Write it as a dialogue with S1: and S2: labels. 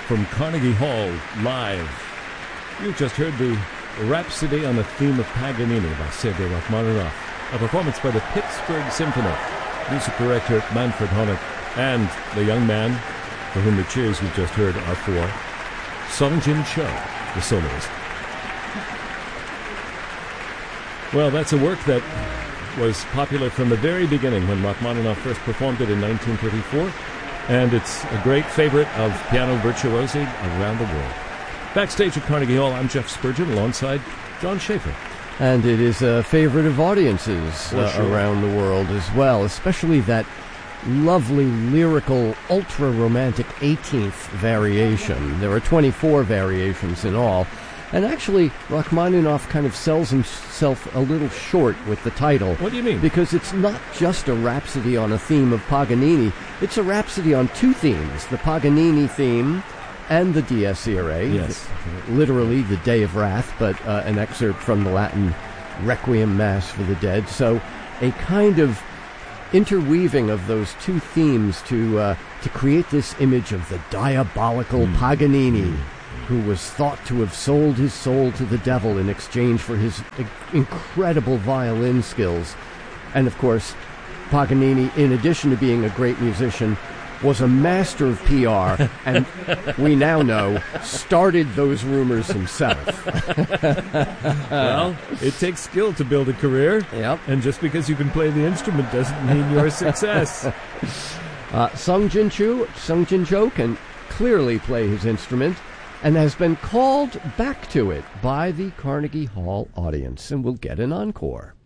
S1: from Carnegie Hall, live. You just heard the Rhapsody on the Theme of Paganini by Sergei Rachmaninoff, a performance by the Pittsburgh Symphony, music director Manfred Honeck, and the young man for whom the cheers we've just heard are for, Sung Jin Cho, the soloist. Well, that's a work that was popular from the very beginning when Rachmaninoff first performed it in 1934, and it's a great favorite of piano virtuosi around the world. Backstage at Carnegie Hall, I'm Jeff Spurgeon alongside John Schaefer.
S2: And it is a favorite of audiences
S1: sure.
S2: around the world as well, especially that lovely, lyrical, ultra-romantic 18th variation. There are 24 variations in all. And actually, Rachmaninoff kind of sells himself a little short with the title.
S1: What do you mean?
S2: Because it's not just a rhapsody on a theme of Paganini. It's a rhapsody on two themes, the Paganini theme and the Dies Irae.
S1: Yes.
S2: Literally, the Day of Wrath, but an excerpt from the Latin Requiem Mass for the Dead. So a kind of interweaving of those two themes to create this image of the diabolical Paganini, who was thought to have sold his soul to the devil in exchange for his incredible violin skills. And of course, Paganini, in addition to being a great musician, was a master of PR, and we now know, started those rumors himself.
S1: Well, it takes skill to build a career.
S2: Yep.
S1: And just because you can play the instrument doesn't mean you're a success.
S2: Sung Jin Cho can clearly play his instrument and has been called back to it by the Carnegie Hall audience, and will get an encore.